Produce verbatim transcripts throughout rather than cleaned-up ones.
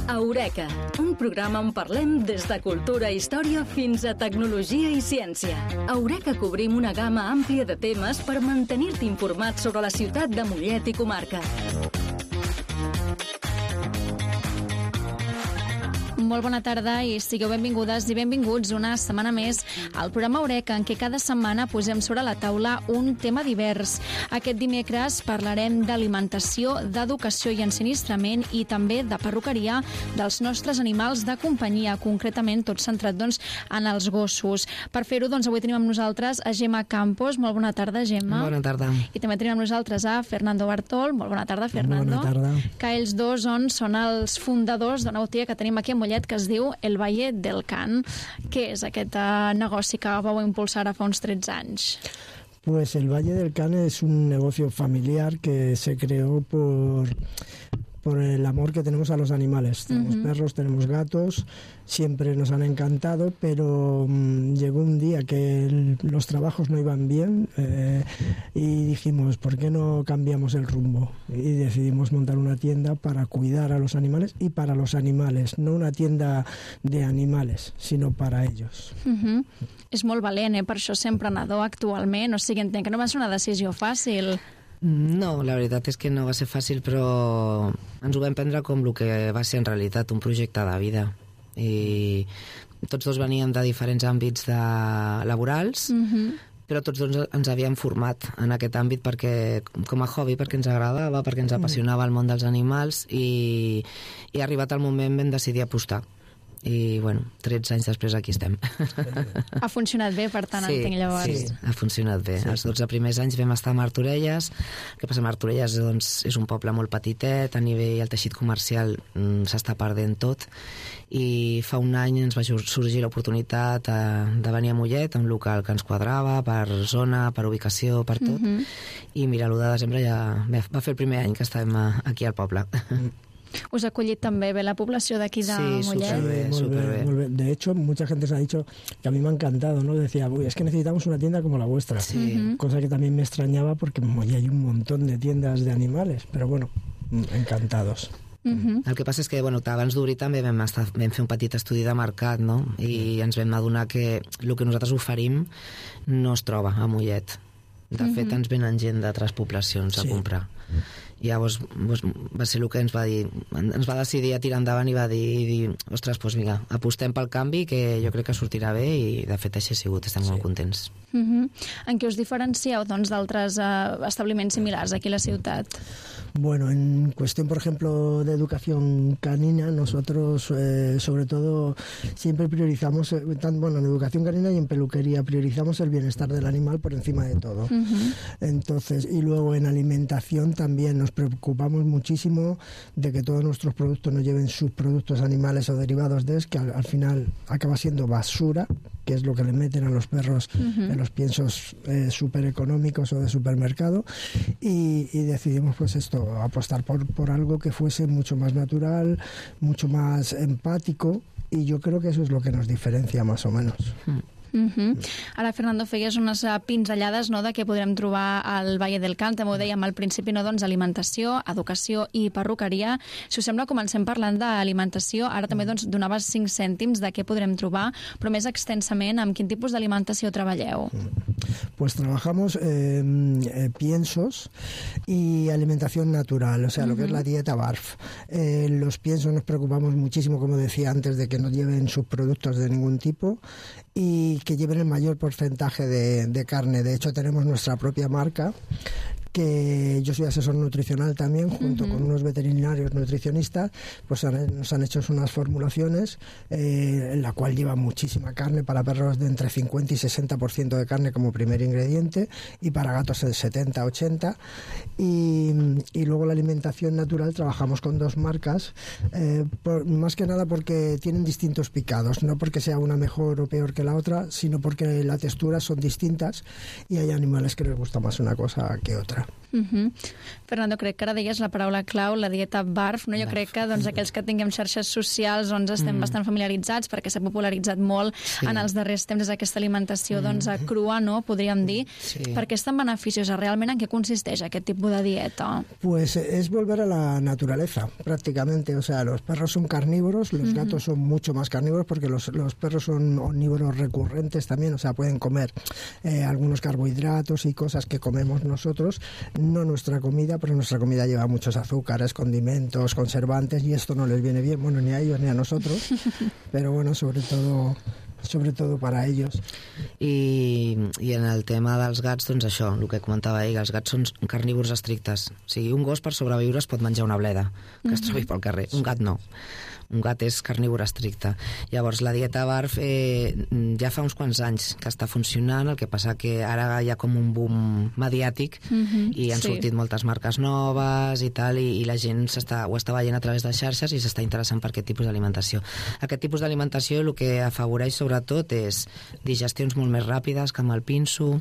Eureka, un programa on parlem des de cultura i història fins a tecnologia i ciència. A Eureka cobrim una gamma àmplia de temes per mantenir-te informat sobre la ciutat de Mollet i comarca. Molt bona tarda i sigueu benvingudes i benvinguts una setmana més al programa Eureka, en què cada setmana posem sobre la taula un tema divers. Aquest dimecres parlarem d'alimentació, d'educació i ensinistrament i també de perruqueria dels nostres animals de companyia, concretament tot centrat doncs, en els gossos. Per fer-ho, doncs, avui tenim amb nosaltres a Gemma Campos. Molt bona tarda, Gemma. Bona tarda. I també tenim amb nosaltres a Fernando Bartol. Molt bona tarda, Fernando. Bona tarda. Que ells dos on són els fundadors d'una botiga que tenim aquí a Mollet que es diu El Valle del Can. Què és aquest uh, negoci que vau impulsar ara fa uns tretze anys? Pues el Valle del Can es un negocio familiar que se creó por, por el amor que tenemos a los animales. Tenemos uh-huh. perros, tenemos gatos, siempre nos han encantado, pero um, llegó un día que el, los trabajos no iban bien eh, y dijimos, ¿por qué no cambiamos el rumbo? Y decidimos montar una tienda para cuidar a los animales y para los animales, no una tienda de animales, sino para ellos. Uh-huh. És molt valent, eh? Per això ser emprenedor actualment, o sigui, entenc que no va ser una decisió fàcil. No, la veritat és que no va ser fàcil, però ens ho vam prendre com el que va ser en realitat un projecte de vida. I tots dos veníem de diferents àmbits de laborals, uh-huh. però tots dos ens havíem format en aquest àmbit perquè, com a hobby, perquè ens agradava, perquè ens apassionava el món dels animals i, i arribat el moment vam decidir apostar. I, bueno, tretze anys després aquí estem. Ha funcionat bé, per tant, sí, entenc llavors. Sí, ha funcionat bé. Sí. Els dotze primers anys vam estar a Martorelles. El que passa a Martorelles doncs, és un poble molt petitet, a nivell el teixit comercial mm, s'està perdent tot, i fa un any ens va sorgir l'oportunitat de, de venir a Mollet, a un local que ens quadrava per zona, per ubicació, per tot, uh-huh. i mira, l'u de desembre ja va fer el primer any que estàvem aquí al poble. Us ha acollit també bé la població d'aquí de sí, Mollet? Sí, súper bien, muy bien. De hecho, mucha gente se ha dicho que a mí me ha encantado, ¿no? Decía, uy, es que necesitamos una tienda como la vuestra. Sí. Uh-huh. Cosa que también me extrañaba porque en Mollet hay un montón de tiendas de animales, pero bueno, encantados. Uh-huh. El que passa és que, bueno, abans d'obrir també vam, estar, vam fer un petit estudi de mercat, no? I ens vam adonar que el que nosaltres oferim no es troba a Mollet. De uh-huh. fet, ens venen gent d'altres poblacions a sí. comprar. I llavors doncs, va ser el que ens va dir, ens va decidir a tirar endavant i va dir, dir ostres, doncs vinga, apostem pel canvi que jo crec que sortirà bé i de fet així ha sigut, estem sí. molt contents. Uh-huh. En què us diferencieu doncs, d'altres uh, establiments similars aquí a la ciutat? Bueno, en cuestión, por ejemplo, de educación canina, nosotros eh, sobre todo siempre priorizamos, eh, tan, bueno, en educación canina y en peluquería priorizamos el bienestar del animal por encima de todo. Uh-huh. Entonces, y luego en alimentación también nos preocupamos muchísimo de que todos nuestros productos no lleven subproductos animales o derivados de, que al, al final acaba siendo basura, que es lo que le meten a los perros uh-huh. en los piensos eh, súper económicos o de supermercado, y, y decidimos pues esto, apostar por, por algo que fuese mucho más natural, mucho más empático, y yo creo que eso es lo que nos diferencia más o menos. Uh-huh. Ara, Fernando, feies unes pinzellades, no?, de què podrem trobar al Valle del Can. També ho dèiem al principi, no?, doncs alimentació, educació i perruqueria. Si us sembla, comencem parlant d'alimentació. Ara també doncs, donaves cinc cèntims de què podrem trobar, però més extensament, amb quin tipus d'alimentació treballeu? Pues trabajamos eh, eh, piensos y alimentación natural, o sea, uh-huh. lo que es la dieta B A R F. Eh, los piensos nos preocupamos muchísimo, como decía antes, de que no lleven subproductos de ningún tipo y que lleven el mayor porcentaje de, de carne. De hecho, tenemos nuestra propia marca, que yo soy asesor nutricional también, junto uh-huh. con unos veterinarios nutricionistas, pues han, nos han hecho unas formulaciones eh, en la cual lleva muchísima carne, para perros de entre cincuenta y sesenta por ciento de carne como primer ingrediente, y para gatos el setenta a ochenta, y, y luego la alimentación natural trabajamos con dos marcas, eh, por, más que nada porque tienen distintos picados, no porque sea una mejor o peor que la otra, sino porque las texturas son distintas y hay animales que les gusta más una cosa que otra. azúcar. Uh-huh. Fernando, crec que ara deies la paraula clau, la dieta BARF, no? Jo Barf. crec que doncs, aquells que tinguem xarxes socials doncs, estem mm. bastant familiaritzats perquè s'ha popularitzat molt sí. en els darrers temps aquesta alimentació mm. doncs, crua, no? Podríem dir. Sí. Per què és tan beneficiosa? Realment en què consisteix aquest tipus de dieta? Pues es volver a la naturaleza, prácticamente. O sea, los perros son carnívoros, los mm-hmm. gatos son mucho más carnívoros porque los, los perros son omnívoros recurrentes también, o sea, pueden comer eh, algunos carbohidratos y cosas que comemos nosotros. No nuestra comida, pero nuestra comida lleva muchos azúcares, condimentos, conservantes, y esto no les viene bien, bueno, ni a ellos ni a nosotros, pero bueno, sobre todo sobre todo para ellos. I, i en el tema dels gats, doncs això, el que comentava ell, els gats són carnívors estrictes. O sigui, un gos per sobreviure es pot menjar una bleda que es trobi pel carrer, un gat no. Un gat és carnívor estricte. Llavors, la dieta BARF eh, ja fa uns quants anys que està funcionant, el que passa que ara hi ha com un boom mediàtic mm-hmm. i han sí. sortit moltes marques noves i tal, i, i la gent ho està veient a través de xarxes i s'està interessant per aquest tipus d'alimentació. Aquest tipus d'alimentació el que afavoreix sobretot és digestions molt més ràpides que amb el pinso,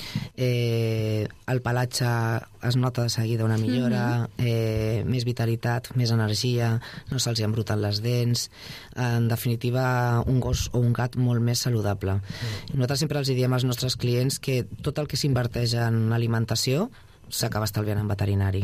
eh, el pelatge es nota de seguida una millora, mm-hmm. eh, més vitalitat, més energia, no se'ls embruten les dents, en definitiva un gos o un gat molt més saludable. Mm. Nosaltres sempre els diem als nostres clients que tot el que s'inverteix en alimentació s'acaba estalviant en veterinari.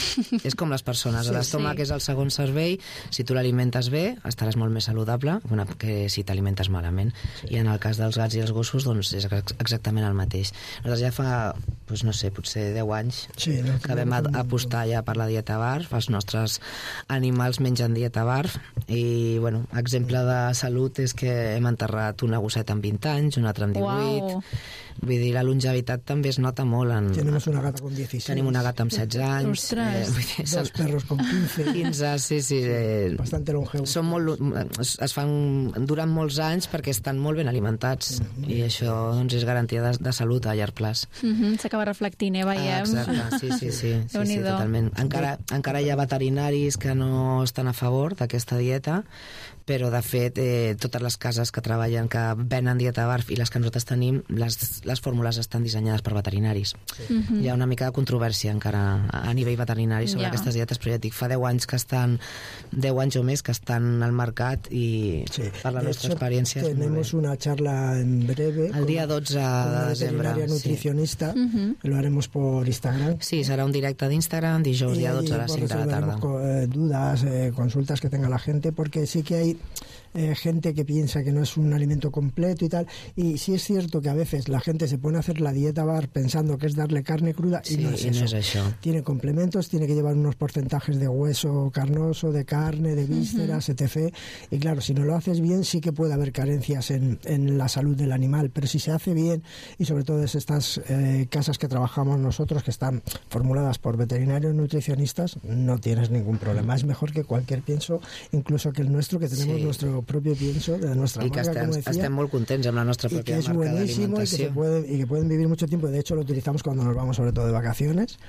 És com les persones, sí, l'estómac sí. és el segon servei, si tu l'alimentes bé estaràs molt més saludable que si t'alimentes malament, sí. i en el cas dels gats i els gossos doncs és exactament el mateix. Nosaltres ja fa, doncs no sé, potser deu anys sí, no, que vam apostar ja per la dieta BARF, els nostres animals mengen dieta BARF i, bueno, exemple de salut és que hem enterrat una gosseta amb vint anys, una altra amb divuit. Uau. Vull dir, la longevitat també es nota molt en... Tenemos una gata con dieciséis. Tenim una gata amb setze anys. Eh, dir, Dos perros con quinze. quinze, sí, sí. Eh, Bastante longevos. Són molt, es, es fan, duren molts anys perquè estan molt ben alimentats. Mm-hmm. I això doncs, és garantia de, de salut a llarg plaç. Mm-hmm. S'acaba reflectint, eh, veiem. Ah, exacte, sí, sí, sí. sí, sí totalment. Encara, encara hi ha veterinaris que no estan a favor d'aquesta dieta, però de fet eh, totes les cases que treballen, que venen dieta BARF i les que nosaltres tenim, les, les fórmules estan dissenyades per veterinaris. Sí. Mm-hmm. Hi ha una mica de controvèrsia encara a nivell veterinari sobre yeah. aquestes dietes, però ja et dic, fa deu anys que estan, deu anys o més que estan al mercat i sí. per la nostra experiència tenemos una charla en breve el dia dotze de desembre, veterinaria nutricionista, sí. mm-hmm. lo haremos por Instagram. Sí, serà un directe d'Instagram dijous dia dotze a les cinc de la tarda. Eh, dudas, eh, consultas que tenga la gente, porque sí que hay Eh, gente que piensa que no es un alimento completo y tal, y sí es cierto que a veces la gente se pone a hacer la dieta BARF pensando que es darle carne cruda y sí, no es y eso. No es eso. Tiene complementos, tiene que llevar unos porcentajes de hueso carnoso, de carne, de vísceras, uh-huh. etcétera. Y claro, si no lo haces bien sí que puede haber carencias en, en la salud del animal, pero si se hace bien, y sobre todo es estas eh, casas que trabajamos nosotros, que están formuladas por veterinarios nutricionistas, no tienes ningún problema. Es mejor que cualquier pienso, incluso que el nuestro, que tenemos sí. nuestro propio pienso de nuestra I marca, que estem, como decía, estem molt contents amb la nostra pròpia y que es marca buenísimo y que, se puede, y que pueden vivir mucho tiempo. De hecho lo utilizamos cuando nos vamos sobre todo de vacaciones,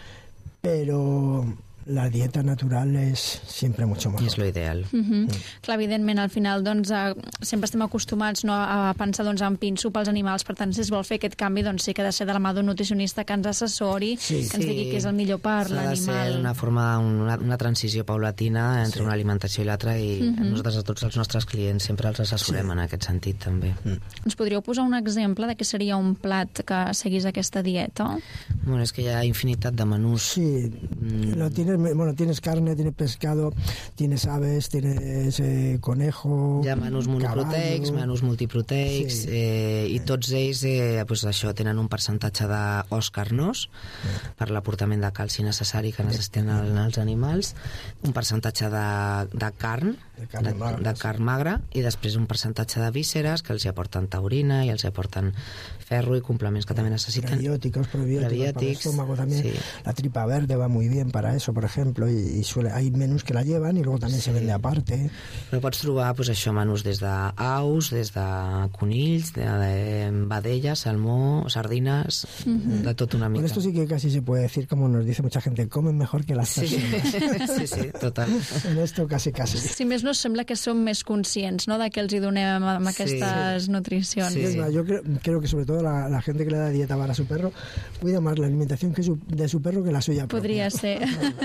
pero la dieta natural és sempre mucho mejor. És lo ideal. Mm-hmm. Mm. Clar, evidentment, al final doncs, eh, sempre estem acostumats no, a pensar doncs, en pinso pels animals, per tant, si es vol fer aquest canvi, doncs sí que ha de ser de la mà d'un nutricionista que ens assessori, sí, que ens sí. digui què és el millor per l'animal. S'ha de ser una forma, una, una transició paulatina entre sí. una alimentació i l'altra, i mm-hmm. nosaltres a tots els nostres clients sempre els assessorem sí. en aquest sentit, també. Mm. Ens podríeu posar un exemple de què seria un plat que seguís aquesta dieta? Bueno, és que hi ha infinitat de menús. Sí, mm. lo tienes, bueno, tienes carne, tienes pescado, tienes aves, tienes eh, conejo... Hi ha menús monoproteics, menús multiproteics, sí. eh, i tots ells eh, pues això, tenen un percentatge d'os carnós sí. per l'aportament de calci necessari que necessiten els animals, un percentatge de, de carn, de carn, de, magra, de carn magra, i després un percentatge de vísceres que els hi aporten taurina i els hi aporten ferro y complementos que también necesitan. Prebióticos, probióticos, para el estómago también. Sí. La tripa verde va muy bien para eso, por ejemplo, y, y suele, hay menús que la llevan y luego también sí. se vende aparte. Però pots trobar pues, això, menús des d'aus, des de conills, de, de vedelles, salmó, sardines, uh-huh. de tot una mica. Con esto sí que casi se puede decir, como nos dice mucha gente, comen mejor que las personas. Sí, sí, sí, total. En esto casi, casi. Si més no, sembla que som més conscients, ¿no?, de què els hi donem amb aquestes sí. nutricions. Sí. Sí. Yo creo, creo que sobre todo la, la gente que le da dieta bar a su perro cuida más la alimentación que su, de su perro que la suya propia. Podría ser.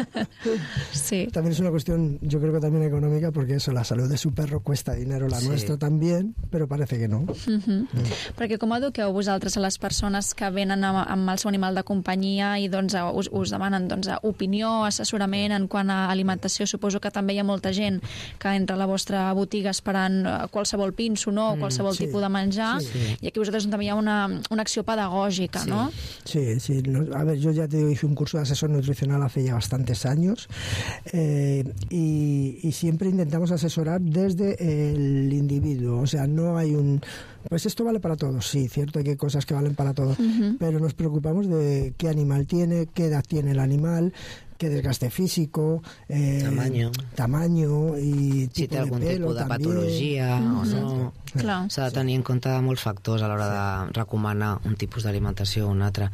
Sí. También es una cuestión, yo creo que también económica, porque eso, la salud de su perro cuesta dinero, la sí. nuestra también, pero parece que no. Uh-huh. Mm. Perquè com eduqueu vosaltres a les persones que venen amb, amb el seu animal de companyia i doncs, us, us demanen doncs, opinió, assessorament en quant a alimentació? Suposo que també hi ha molta gent que entra a la vostra botiga esperant qualsevol pinso, no? O qualsevol mm, sí. tipus de menjar, sí, sí. i aquí vosaltres també hi ha una, una acció pedagògica, sí. ¿no? Sí, sí. A ver, yo ya te digo, hice un curso de asesor nutricional hace ya bastantes años eh, y, y siempre intentamos asesorar desde el individuo, o sea, no hay un... Pues esto vale para todos, sí, cierto, hay que cosas que valen para todos, uh-huh. pero nos preocupamos de qué animal tiene, qué edad tiene el animal, qué desgaste físico, eh, tamaño, tamaño i si té algun de tipus de patologia uh-huh. o no. Clar. S'ha de tenir en compte molts factors a l'hora sí. de recomanar un tipus d'alimentació o un altre.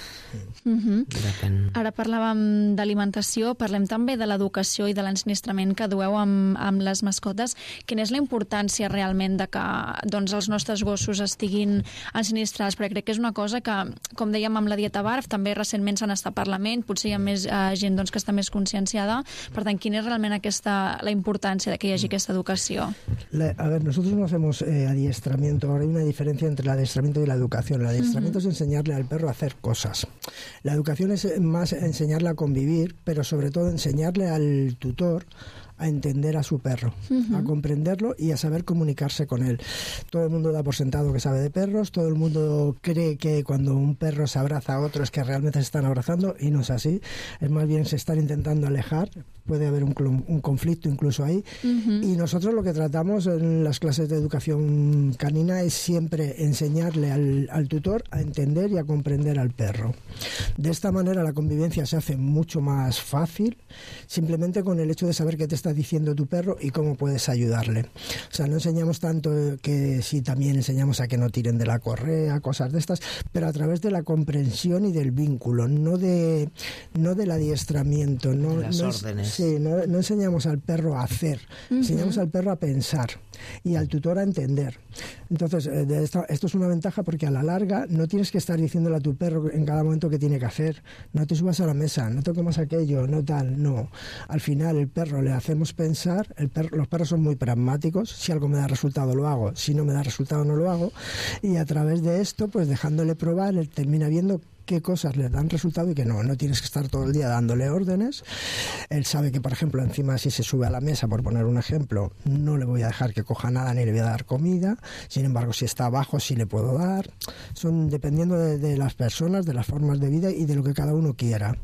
Uh-huh. Ara parlàvem d'alimentació, parlem també de l'educació i de l'ensinistrament que dueu amb, amb les mascotes. Quina és la importància realment de que doncs, els nostres gossos estiguin ensinistrats? Perquè crec que és una cosa que, com dèiem amb la dieta barf, també recentment se n'està parlant, potser hi ha més eh, gent doncs, que està més conscienciada. Per tant, quina és realment aquesta, la importància de que hi hagi aquesta educació? La, a ver, nosotros no hacemos eh, adiestramiento. Ahora hay una diferencia entre el adiestramiento y la educación. El adiestramiento uh-huh. es enseñarle al perro a hacer cosas. La educación es más enseñarle a convivir, pero sobre todo enseñarle al tutor a entender a su perro, uh-huh. a comprenderlo y a saber comunicarse con él. Todo el mundo da por sentado que sabe de perros, todo el mundo cree que cuando un perro se abraza a otro es que realmente se están abrazando y no es así. Es más bien se están intentando alejar, puede haber un, un conflicto incluso ahí. Uh-huh. Y nosotros lo que tratamos en las clases de educación canina es siempre enseñarle al, al tutor a entender y a comprender al perro. De esta manera la convivencia se hace mucho más fácil, simplemente con el hecho de saber qué te está diciendo tu perro y cómo puedes ayudarle. O sea, no enseñamos tanto que sí, también enseñamos a que no tiren de la correa, cosas de estas, pero a través de la comprensión y del vínculo, no de no del adiestramiento. No, las no órdenes. Es, sí, no, no enseñamos al perro a hacer, uh-huh. enseñamos al perro a pensar y al tutor a entender. Entonces, de esta, esto es una ventaja porque a la larga no tienes que estar diciéndole a tu perro en cada momento qué tiene que hacer. No te subas a la mesa, no te comas aquello, no tal, no. Al final el perro le hacemos pensar, el perro, los perros son muy pragmáticos, si algo me da resultado lo hago, si no me da resultado no lo hago, y a través de esto, pues dejándole probar, él termina viendo qué cosas le dan resultado y que no, no tienes que estar todo el día dándole órdenes. Él sabe que, por ejemplo, encima si se sube a la mesa, por poner un ejemplo, no le voy a dejar que coja nada ni le voy a dar comida. Sin embargo, si está abajo sí le puedo dar. Son dependiendo de, de las personas, de las formas de vida y de lo que cada uno quiera.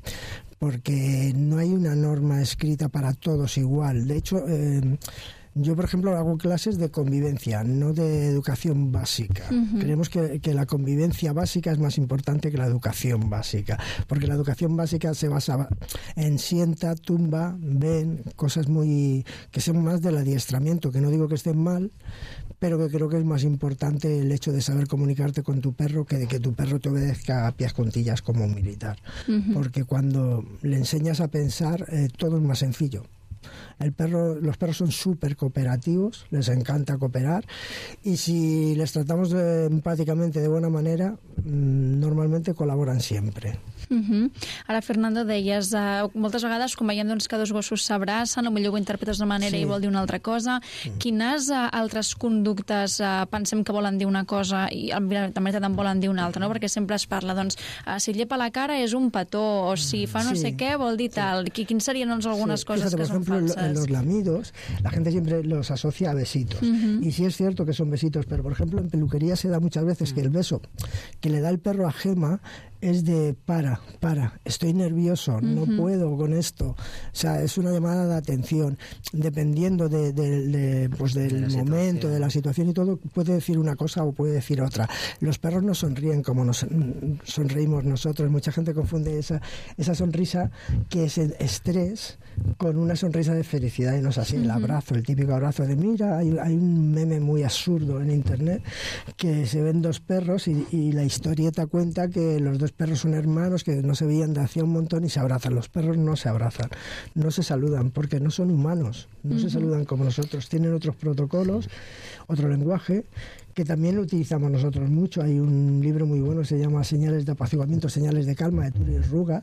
Porque no hay una norma escrita para todos igual. De hecho, eh, yo, por ejemplo, hago clases de convivencia, no de educación básica. Uh-huh. Creemos que, que la convivencia básica es más importante que la educación básica, porque la educación básica se basa en sienta, tumba, ven, cosas muy que son más del adiestramiento, que no digo que estén mal, pero que creo que es más importante el hecho de saber comunicarte con tu perro que de que tu perro te obedezca a pies juntillas como un militar. Uh-huh. Porque cuando le enseñas a pensar, eh, todo es más sencillo. El perro, los perros son súper cooperativos, les encanta cooperar y si les tratamos de, empàticamente de buena manera, mmm, normalmente colaboran siempre. Uh-huh. Ara, Fernando, deies, uh, moltes vegades quan veiem doncs, que dos gossos s'abracen, o millor ho interpretes d'una manera sí. i vol dir una altra cosa. Mm. Quines uh, altres conductes uh, pensem que volen dir una cosa i en veritat en volen dir una altra, no? Perquè sempre es parla, doncs, uh, si llepa la cara és un petó, o si fa no sí. sé què vol dir tal. Sí. Quins serien doncs, algunes sí. coses Fíjate, que por ejemplo, són falses? En los lamidos, la gente siempre los asocia a besitos. Uh-huh. Y sí es cierto que son besitos, pero por ejemplo en peluquería se da muchas veces uh-huh. que el beso que le da el perro a Gema es de para, para, estoy nervioso, no uh-huh. puedo con esto. O sea, es una llamada de atención. Dependiendo de, de, de, pues del de momento, situación. de la situación y todo, puede decir una cosa o puede decir otra. Los perros no sonríen como nos sonreímos nosotros. Mucha gente confunde esa, esa sonrisa que es el estrés con una sonrisa de felicidad, y no es así. Uh-huh. El abrazo, el típico abrazo de mira, hay, hay un meme muy absurdo en internet que se ven dos perros y, y la historieta cuenta que los dos perros son hermanos que no se veían de hacía un montón y se abrazan. Los perros no se abrazan, no se saludan porque no son humanos, no uh-huh. se saludan como nosotros, tienen otros protocolos, otro lenguaje que también lo utilizamos nosotros mucho. Hay un libro muy bueno que se llama Señales de apaciguamiento, señales de calma, de Turi Ruga,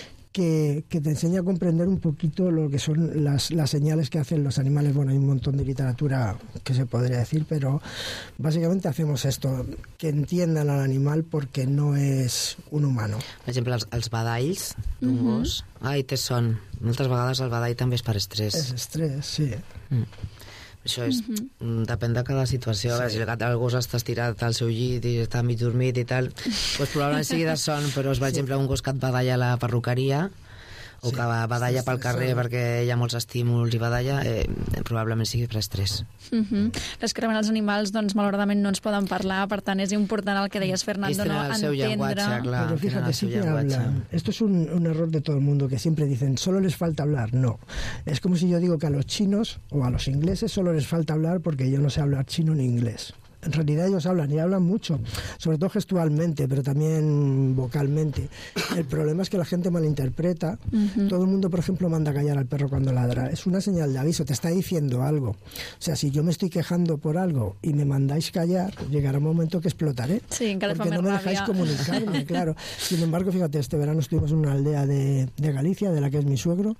Que, que te enseña a comprender un poquito lo que son las, las señales que hacen los animales. Bueno, hay un montón de literatura que se podría decir, pero básicamente hacemos esto, que entiendan al animal porque no és un humano. Per exemple, els, els badalls d'un uh-huh. gos, ai, té son. Moltes vegades el badall també és per estrès. És estrès, sí. Mm. Això és, uh-huh. depèn de cada situació. Sí. Si el, el gos està estirat al seu llit i està mig dormit i tal, doncs probablement sigui de son, però és, per sí. exemple, un gos que et badalla a la perruqueria o sí. que badalla pel carrer sí. perquè hi ha molts estímuls i badalla, eh, probablement sigui per estrès. Uh-huh. És que realment els animals, doncs, malauradament no ens poden parlar, per tant és important el que deies, Fernando, no entendre... Claro, pero fíjate, sí que hablan. Esto es un, un error de todo el mundo, que siempre dicen, solo les falta hablar. No. Es como si yo digo que a los chinos o a los ingleses solo les falta hablar porque yo no sé hablar chino ni inglés. En realidad ellos hablan y hablan mucho, sobre todo gestualmente, pero también vocalmente. El problema es que la gente malinterpreta. Uh-huh. Todo el mundo, por ejemplo, manda a callar al perro cuando ladra. Es una señal de aviso, te está diciendo algo. O sea, si yo me estoy quejando por algo y me mandáis callar, llegará un momento que explotaré. Sí, porque no me dejáis comunicarme, claro. Sin embargo, fíjate, este verano estuvimos en una aldea de, de Galicia, de la que es mi suegro,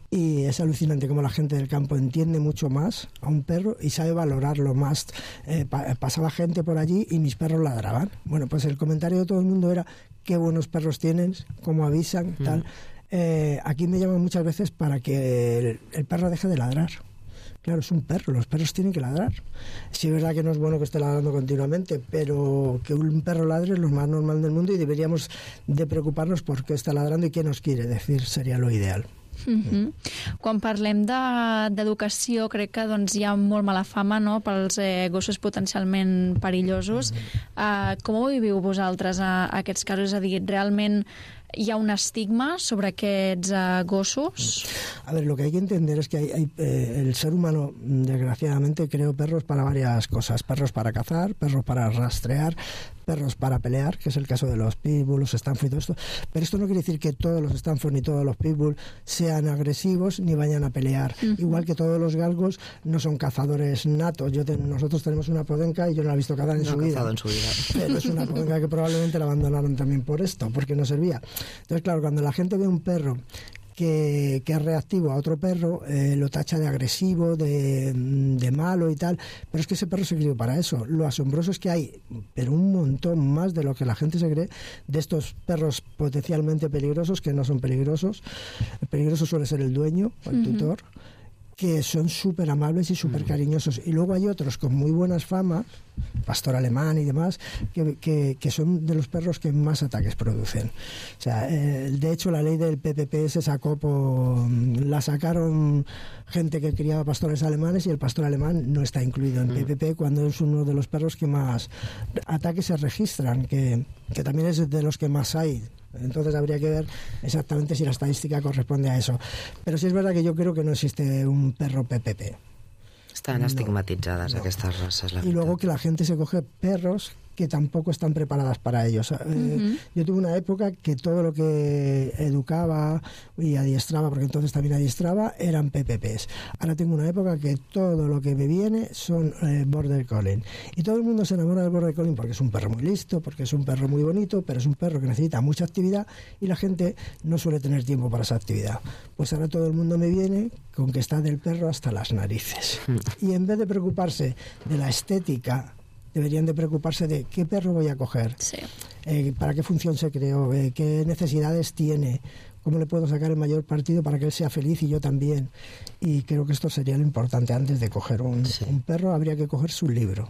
y es alucinante cómo la gente del campo entiende mucho más a un perro y sabe valorarlo más. Eh, pa, pasaba gente por allí y mis perros ladraban. Bueno, pues el comentario de todo el mundo era qué buenos perros tienes, cómo avisan, mm. tal. Eh, aquí me llaman muchas veces para que el, el perro deje de ladrar. Claro, es un perro, los perros tienen que ladrar. Sí, es verdad que no es bueno que esté ladrando continuamente, pero que un perro ladre es lo más normal del mundo y deberíamos de preocuparnos por qué está ladrando y qué nos quiere decir, sería lo ideal. Uh-huh. Quan parlem d'educació, de, crec que doncs, hi ha molt mala fama, no?, pels eh, gossos potencialment perillosos. Uh, com ho viviu vosaltres a, a aquests casos? És a dir, realment hi ha un estigma sobre aquests uh, gossos? A ver, lo que hay que entender es que hay, hay, eh, el ser humano, desgraciadamente, creó perros para varias cosas. Perros para cazar, perros para rastrear, perros para pelear, que es el caso de los pitbull, los Stanford y todo esto. Pero esto no quiere decir que todos los Stanford ni todos los pitbull sean agresivos ni vayan a pelear. Uh-huh. Igual que todos los galgos no son cazadores natos. Yo te, nosotros tenemos una podenca y yo no la he visto cazar en, no su vida. en su vida. Pero es una podenca que probablemente la abandonaron también por esto, porque no servía. Entonces, claro, cuando la gente ve un perro Que, que es reactivo a otro perro, eh, lo tacha de agresivo, de, de malo y tal, pero es que ese perro se crió para eso. Lo asombroso es que hay, pero un montón más de lo que la gente se cree, de estos perros potencialmente peligrosos, que no son peligrosos. El peligroso suele ser el dueño o el uh-huh. tutor, que son súper amables y súper cariñosos. Y luego hay otros con muy buenas famas, pastor alemán y demás, que, que, que son de los perros que más ataques producen. O sea, eh, de hecho, la ley del P P P se sacó por... La sacaron gente que criaba pastores alemanes y el pastor alemán no está incluido en P P P cuando es uno de los perros que más ataques se registran, que, que también es de los que más hay. Entonces habría que ver exactamente si la estadística corresponde a eso. Pero sí es verdad que yo creo que no existe un perro P P P. Están estigmatizadas no, no. estas razas. La y luego que la gente se coge perros que tampoco están preparadas para ellos. Uh-huh. Eh, yo tuve una época que todo lo que educaba y adiestraba, porque entonces también adiestraba, eran P P Ps. Ahora tengo una época que todo lo que me viene son eh, Border Collie. Y todo el mundo se enamora del Border Collie porque es un perro muy listo, porque es un perro muy bonito, pero es un perro que necesita mucha actividad y la gente no suele tener tiempo para esa actividad. Pues ahora todo el mundo me viene con que está del perro hasta las narices. Y en vez de preocuparse de la estética, deberían de preocuparse de qué perro voy a coger, sí. eh, para qué función se creó, eh, qué necesidades tiene, cómo le puedo sacar el mayor partido para que él sea feliz y yo también. Y creo que esto sería lo importante. Antes de coger un, sí. un perro habría que coger su libro.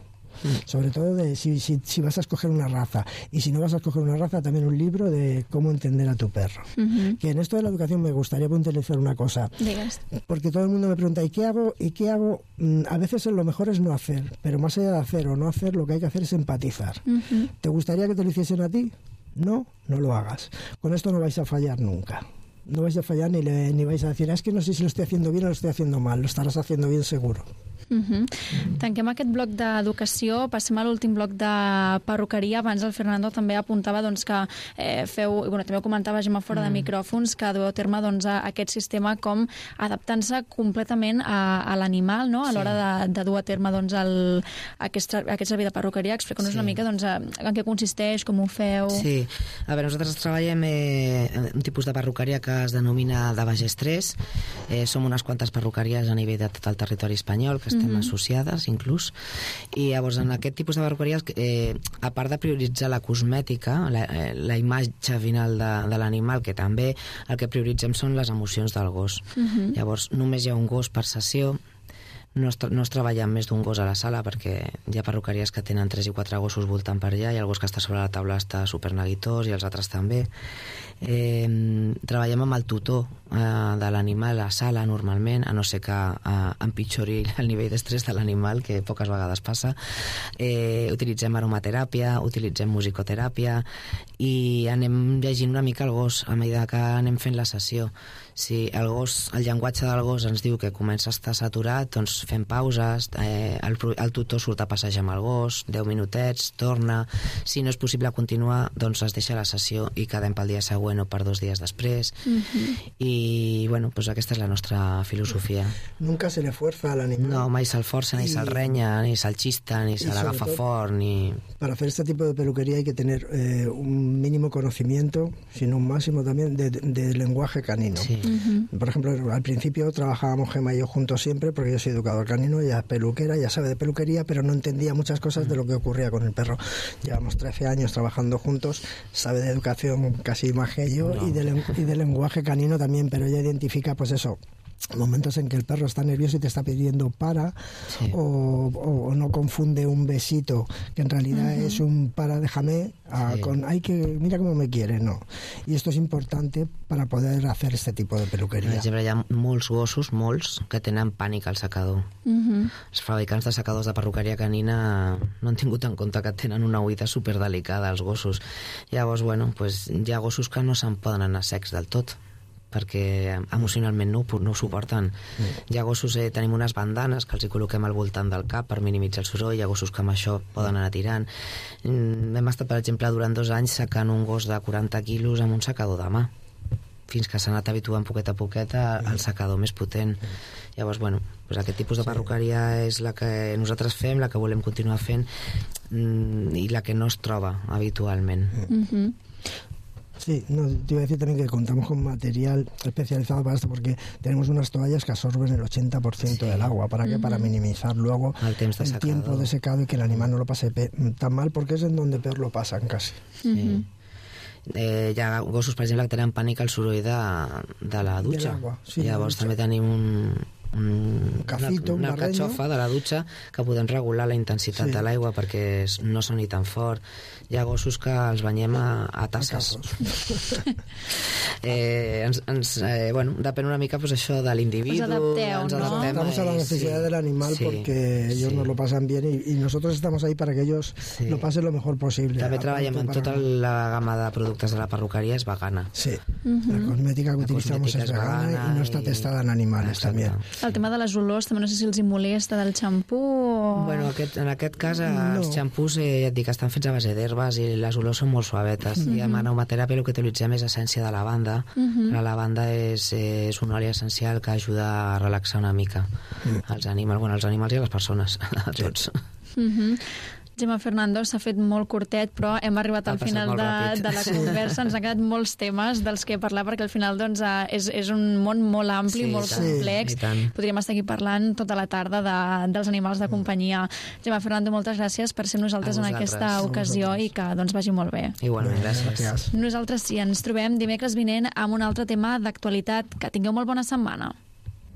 Mm. Sobre todo de si, si, si vas a escoger una raza. Y si no vas a escoger una raza, también un libro de cómo entender a tu perro. Uh-huh. Que en esto de la educación me gustaría puntualizar una cosa. Digas. Porque todo el mundo me pregunta, ¿y qué hago? ¿Y qué hago? A veces lo mejor es no hacer. Pero más allá de hacer o no hacer, lo que hay que hacer es empatizar. Uh-huh. ¿Te gustaría que te lo hiciesen a ti? No, no lo hagas. Con esto no vais a fallar nunca. No vais a fallar ni, le, ni vais a decir, es que no sé si lo estoy haciendo bien o lo estoy haciendo mal. Lo estaràs haciendo bien seguro. Uh-huh. Tanquem aquest bloc d'educació, passem a l'últim bloc de perruqueria. Abans el Fernando també apuntava doncs, que eh, feu, bueno, també ho comentava Gemma fora mm. de micròfons, que dueu a terme doncs, a aquest sistema com adaptant-se completament a, a l'animal, no? A l'hora sí. de, de dur a terme doncs, el, aquest, aquest servei de perruqueria. Explica'ns sí. una mica doncs, en què consisteix, com ho feu. Sí, a veure, nosaltres treballem eh, un tipus de perruqueria que es denomina de baix estrès. Eh, som unes quantes perruqueries a nivell de tot el territori espanyol que estem mm-hmm. associades, inclús. I llavors, en aquest tipus de perruqueries, eh, a part de prioritzar la cosmètica, la, eh, la imatge final de, de l'animal, que també el que prioritzem són les emocions del gos. Mm-hmm. Llavors, només hi ha un gos per sessió. No es, no es treballa amb més d'un gos a la sala perquè hi ha perruqueries que tenen tres i quatre gossos voltant per allà i el gos que està sobre la taula està superneguitós i els altres també. Eh, treballem amb el tutor eh, de l'animal a la sala normalment, a no ser que eh, empitjori el nivell d'estrès de l'animal, que poques vegades passa. Eh, utilitzem aromateràpia, utilitzem musicoteràpia i anem llegint una mica el gos a mesura que anem fent la sessió. Si el gos, el llenguatge del gos ens diu que comença a estar saturat, doncs fem pauses, eh, el, el tutor surt a passejar amb el gos, deu minutets, torna. Si no és possible continuar, doncs es deixa la sessió i quedem pel dia següent o per dos dies després. Uh-huh. I, bueno, pues aquesta és la nostra filosofia. Nunca se le fuerza al animal. No, mai se'l força, ni se'l renya, ni se'l xista, ni se l'agafa fort, ni... Para hacer este tipo de peluquería hay que tener eh, un mínimo conocimiento, sino un máximo también, de, de lenguaje canino. Sí. Uh-huh. Por ejemplo, al principio trabajábamos Gemma y yo juntos siempre, porque yo soy educador canino, ella es peluquera, ya sabe de peluquería, pero no entendía muchas cosas de lo que ocurría con el perro. Llevamos trece años trabajando juntos, sabe de educación casi más que yo, no. y, de, y de lenguaje canino también, pero ella identifica, pues eso, momentos en que el perro está nervioso y te está pidiendo para, sí. o, o no confunde un besito que en realidad uh-huh. es un para, déjame, a, sí. con ay que mira cómo me quiere, no. Y esto es importante para poder hacer este tipo de peluqueria. Per exemple, hi ha molts gossos, molts, que tenen pànic al secador. Uh-huh. Els fabricants de secadors de perruqueria canina no han tingut en compte que tenen una oïda superdelicada els gossos. Llavors, bueno, pues, hi ha gossos que no se'n poden anar secs del tot, perquè emocionalment no, no ho suporten. Mm. Hi ha gossos, eh, tenim unes bandanes que els hi col·loquem al voltant del cap per minimitzar el soroll, hi ha gossos que amb això poden anar tirant. Mm, hem estat, per exemple, durant dos anys secant un gos de quaranta quilos amb un secador de mà, fins que s'ha anat habituant poquet a poquet al secador més potent. Llavors, bueno, doncs aquest tipus de perruqueria és la que nosaltres fem, la que volem continuar fent, mm, i la que no es troba habitualment. Mm-hmm. Sí, no, te iba a decir también que contamos con material especializado para esto, porque tenemos unas toallas que absorben el ochenta por ciento sí. del agua. ¿Para qué? Uh-huh. Para minimizar luego el, el tiempo de secado y que el animal no lo pase tan mal, porque es en donde peor lo pasan casi. Sí. Eh, hi ha gossos, per exemple, que tenen pànic al soroll de, de la dutxa. Sí, llavors també tenim un, un, un cafito, una, una catxofa de la dutxa que podem regular la intensitat sí. de l'aigua perquè no soni tan fort. Hi ha gossos que els banyem a, a tasses. eh, ens, ens, eh, bueno, depèn una mica pues, això de l'individu. Us adapteu, ens ¿no? adaptem, Estamos a la necesidad sí. del animal sí. porque ellos sí. nos lo pasan bien y, y nosotros estamos ahí para que ellos sí. lo pasen lo mejor posible. També treballem en tota la gamma de productes de la perruqueria, és vegana. Sí, uh-huh. la cosmética que la utilizamos cosmética és vegana, vegana i no està testada en animals també. El tema de les olors, també no sé si els hi molesta del xampú o... Bueno, aquest, en aquest cas no. Els xampús eh, ja et dic, estan fets a base d'herbes i les olors són molt suavetes. Mm-hmm. I amb aromateràpia el que utilitzem és essència de lavanda. Mm-hmm. La lavanda és, és un oli essencial que ajuda a relaxar una mica mm. els animals, bueno, els animals i les persones, a tots. Mm-hmm. Gemma Fernando, s'ha fet molt curtet, però hem arribat al final de, de la conversa. Ens han quedat molts temes dels que parlar, perquè al final doncs, és, és un món molt ampli, sí, molt tant, complex. Sí, podríem estar aquí parlant tota la tarda de, dels animals de companyia. Gemma Fernando, moltes gràcies per ser amb nosaltres en aquesta ocasió i que doncs, vagi molt bé. Igualment, gràcies. Nosaltres sí, ens trobem dimecres vinent amb un altre tema d'actualitat. Que tingueu molt bona setmana.